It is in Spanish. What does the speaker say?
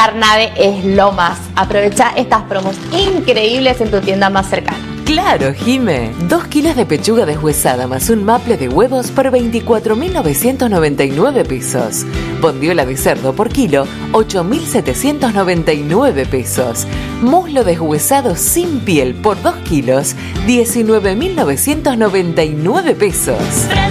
Carnave es lo más. Aprovecha estas promos increíbles en tu tienda más cercana. Claro, Jime. 2 kilos de pechuga deshuesada más un maple de huevos por 24.999 pesos. Bondiola de cerdo por kilo, 8.799 pesos. Muslo deshuesado sin piel por 2 kilos, 19.999 pesos.